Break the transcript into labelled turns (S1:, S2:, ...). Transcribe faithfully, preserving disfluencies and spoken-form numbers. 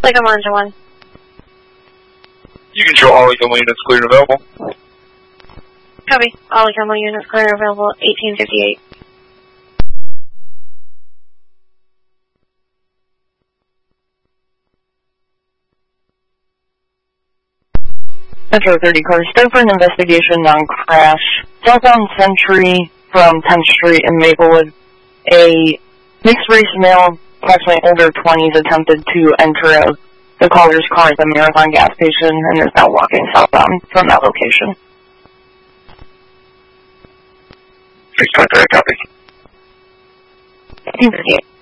S1: Lincoln one to one.
S2: You can show all Lincoln units clear and available.
S1: Copy. All Lincoln units clear and available, eighteen fifty-eight.
S3: Metro thirty car, start for an investigation on crash. Southbound Century from tenth Street in Maplewood. A mixed race male, approximately older twenties, attempted to enter a, the caller's car at the Marathon gas station and is now walking southbound from that location.
S2: six twenty-three, copy.
S3: eighteen fifty-eight.